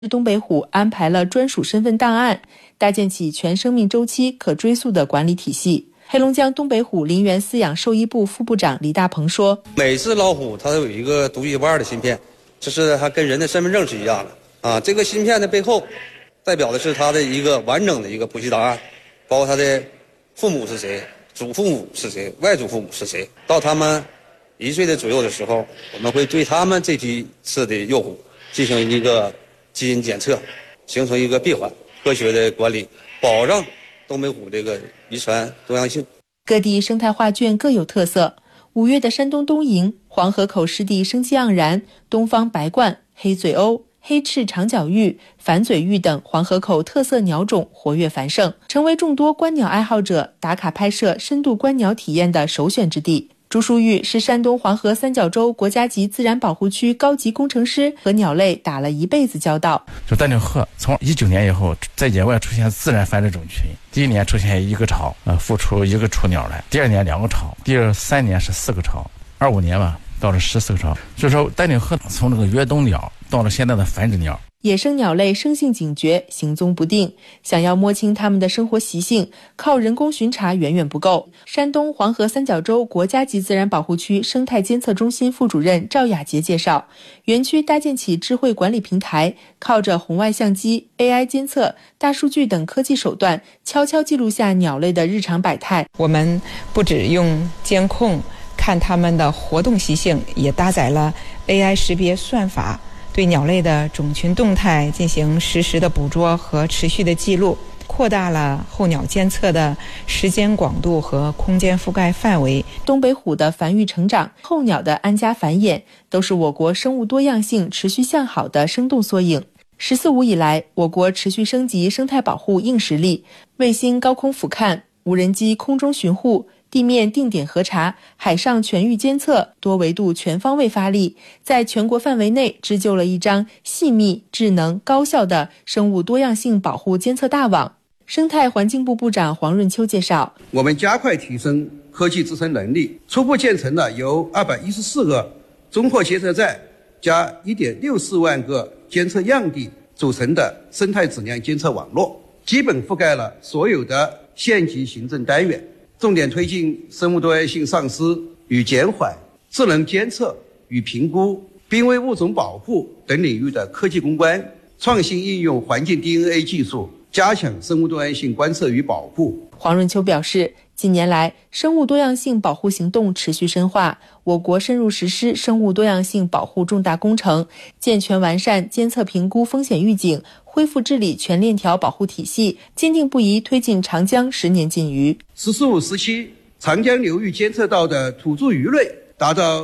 东北虎安排了专属身份档案，搭建起全生命周期可追溯的管理体系。黑龙江东北虎林园饲养兽医部副部长李大鹏说：“ 每只老虎它都有一个独一无二的芯片，这是它跟人的身份证是一样的啊。这个芯片的背后，代表的是它的一个完整的一个谱系档案，包括它的父母是谁、祖父母是谁、外祖父母是谁。到他们1岁的左右的时候，我们会对他们这批次的幼虎进行一个基因检测，形成一个闭环，科学的管理，保障东北虎这个遗传多样性。” 各地生态画卷各有特色。5月的山东东营、黄河口湿地生机盎然，东方白鹳、黑嘴鸥、黑翅长角鹬、反嘴鹬等黄河口特色鸟种活跃繁盛，成为众多观鸟爱好者打卡拍摄深度观鸟体验的首选之地。朱淑玉是山东黄河三角洲国家级自然保护区高级工程师，和鸟类打了一辈子交道。 就丹顶鹤从19年以后在野外出现自然繁殖种群，第1年出现1个巢，孵出1个雏鸟来，第2年2个巢，第3年是4个巢，25年吧到了14个巢。所以说丹顶鹤从这个越冬鸟到了现在的繁殖鸟。 野生鸟类生性警觉，行踪不定，想要摸清它们的生活习性，靠人工巡查远远不够。山东黄河三角洲国家级自然保护区生态监测中心副主任赵雅杰介绍，园区搭建起智慧管理平台，靠着红外相机、AI 监测、大数据等科技手段，悄悄记录下鸟类的日常百态。 我们不只用监控看它们的活动习性，也搭载了 AI 识别算法，对鸟类的种群动态进行实时的捕捉和持续的记录，扩大了候鸟监测的时间广度和空间覆盖范围。 东北虎的繁育成长、候鸟的安家繁衍，都是我国生物多样性持续向好的生动缩影。“14五”以来，我国持续升级生态保护硬实力，卫星高空俯瞰、无人机空中巡护、地面定点核查、海上全域监测，多维度全方位发力，在全国范围内织就了一张细密、智能、高效的生物多样性保护监测大网。生态环境部部长黄润秋介绍， 我们加快提升科技自身能力，初步建成了由214个综合监测站加1.64万个监测样地组成的生态质量监测网络，基本覆盖了所有的县级行政单元，重点推进生物多样性丧失与减缓、智能监测与评估、濒危物种保护等领域的科技攻关，创新应用环境 DNA 技术，加强生物多样性观测与保护。 黄润秋表示，近年来，生物多样性保护行动持续深化，我国深入实施生物多样性保护重大工程，健全完善监测评估风险预警、恢复治理全链条保护体系，坚定不移推进长江10年禁渔。 “14五”时期，长江流域监测到的土著鱼类达到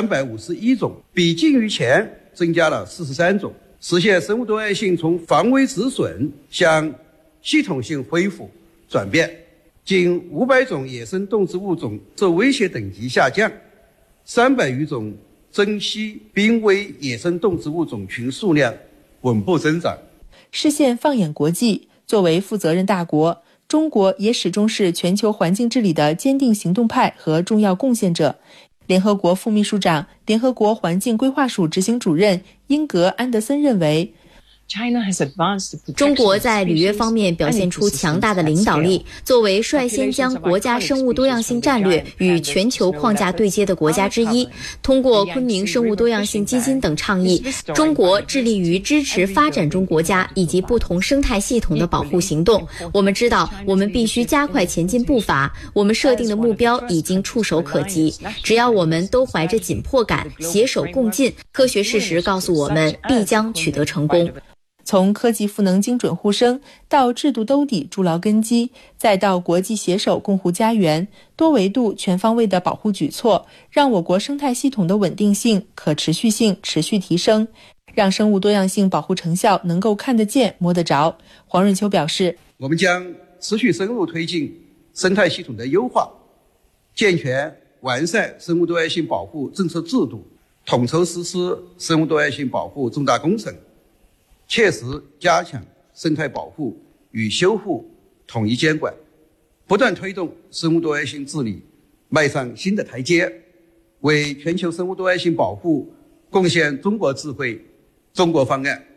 351种，比禁渔前增加了43种，实现生物多样性从防微止损向系统性恢复转变。近500种野生动植物种受威胁等级下降，300余种珍稀濒危野生动植物种群数量稳步增长。 视线放眼国际，作为负责任大国，中国也始终是全球环境治理的坚定行动派和重要贡献者。联合国副秘书长、联合国环境规划署执行主任英格·安德森认为， 中国在履约方面表现出强大的领导力，作为率先将国家生物多样性战略与全球框架对接的国家之一，通过昆明生物多样性基金等倡议，中国致力于支持发展中国家以及不同生态系统的保护行动。我们知道，我们必须加快前进步伐，我们设定的目标已经触手可及。只要我们都怀着紧迫感，携手共进，科学事实告诉我们，必将取得成功。 从科技赋能精准护生，到制度兜底筑牢根基，再到国际携手共护家园，多维度全方位的保护举措，让我国生态系统的稳定性、可持续性持续提升，让生物多样性保护成效能够看得见、摸得着。黄润秋表示， 我们将持续深入推进生态系统的优化，健全完善生物多样性保护政策制度，统筹实施生物多样性保护重大工程，切实加强生态保护与修复统一监管，不断推动生物多样性治理迈上新的台阶，为全球生物多样性保护贡献中国智慧、中国方案。